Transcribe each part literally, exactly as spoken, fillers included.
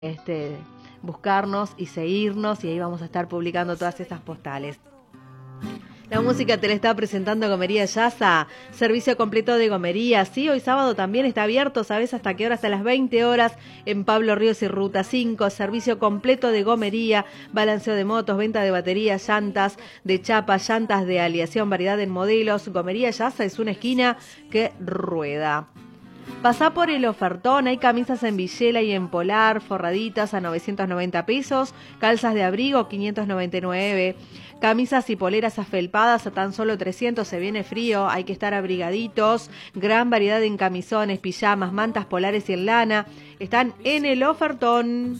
este, buscarnos y seguirnos, y ahí vamos a estar publicando todas estas postales. La música te la está presentando Gomería Yaza, servicio completo de gomería. Sí, hoy sábado también está abierto, ¿sabes hasta qué hora? Hasta las veinte horas en Pablo Ríos y Ruta cinco. Servicio completo de gomería, balanceo de motos, venta de baterías, llantas de chapa, llantas de aleación, variedad en modelos. Gomería Yaza es una esquina que rueda. Pasá por el ofertón, hay camisas en Villela y en Polar, forraditas a novecientos noventa pesos, calzas de abrigo quinientos noventa y nueve, camisas y poleras afelpadas a tan solo trescientos, se viene frío, hay que estar abrigaditos, gran variedad en camisones, pijamas, mantas polares y en lana, están en el ofertón.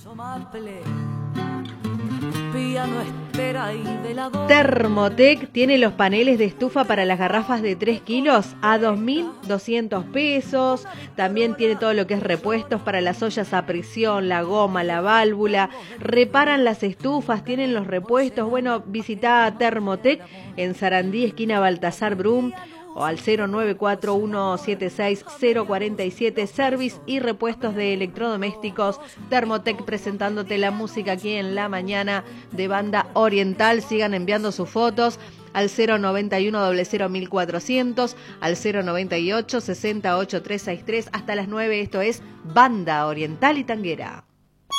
Thermotec tiene los paneles de estufa para las garrafas de tres kilos a dos mil doscientos pesos. También tiene todo lo que es repuestos para las ollas a presión, la goma, la válvula. Reparan las estufas, tienen los repuestos. Bueno, visita Thermotec en Sarandí, esquina Baltasar Brum, o al cero nueve cuatro uno siete seis cero cuatro siete, service y repuestos de electrodomésticos. Thermotec presentándote la música aquí en la mañana de Banda Oriental. Sigan enviando sus fotos al cero noventa y uno cero cero mil cuatrocientos, al cero noventa y ocho sesenta y ocho trescientos sesenta y tres, hasta las nueve. Esto es Banda Oriental y Tanguera.